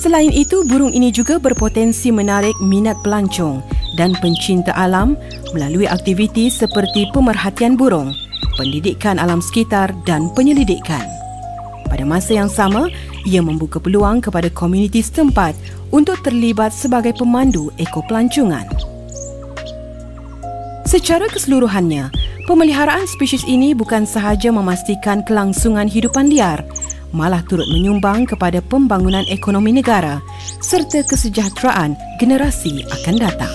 Selain itu, burung ini juga berpotensi menarik minat pelancong dan pencinta alam melalui aktiviti seperti pemerhatian burung, pendidikan alam sekitar dan penyelidikan. Pada masa yang sama, ia membuka peluang kepada komuniti setempat untuk terlibat sebagai pemandu ekopelancongan. Secara keseluruhannya, pemeliharaan spesies ini bukan sahaja memastikan kelangsungan hidupan liar, malah turut menyumbang kepada pembangunan ekonomi negara serta kesejahteraan generasi akan datang.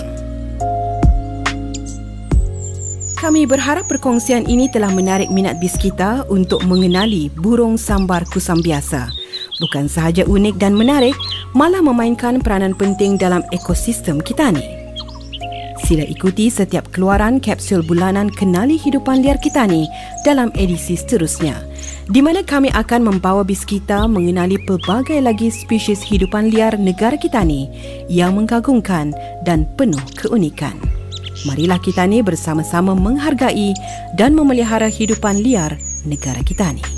Kami berharap perkongsian ini telah menarik minat BIS kita untuk mengenali burung sambar kusam biasa. Bukan sahaja unik dan menarik, malah memainkan peranan penting dalam ekosistem kita ni. Sila ikuti setiap keluaran kapsul bulanan Kenali Hidupan Liar Kita ni dalam edisi seterusnya, di mana kami akan membawa BIS kita mengenali pelbagai lagi spesies hidupan liar negara kita ni yang mengagumkan dan penuh keunikan. Marilah kita ni bersama-sama menghargai dan memelihara hidupan liar negara kita ni.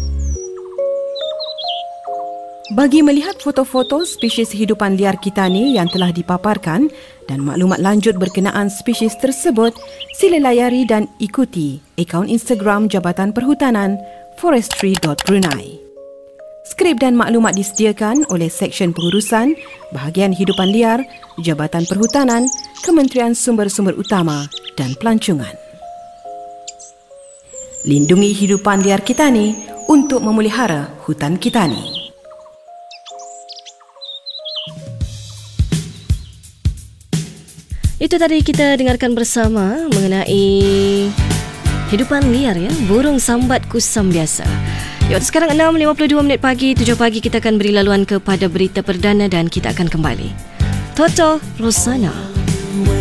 Bagi melihat foto-foto spesies hidupan liar kita ni yang telah dipaparkan dan maklumat lanjut berkenaan spesies tersebut, sila layari dan ikuti akaun Instagram Jabatan Perhutanan forestry.brunei. Skrip dan maklumat disediakan oleh Seksyen Pengurusan Bahagian Hidupan Liar, Jabatan Perhutanan, Kementerian Sumber-Sumber Utama dan Pelancongan. Lindungi hidupan liar kita ni untuk memelihara hutan kita ni. Itu tadi kita dengarkan bersama mengenai hidupan liar, ya, burung sambat kusam biasa. Waktu sekarang 6.52 pagi, 7 pagi kita akan beri laluan kepada berita perdana dan kita akan kembali. Toto Rosana.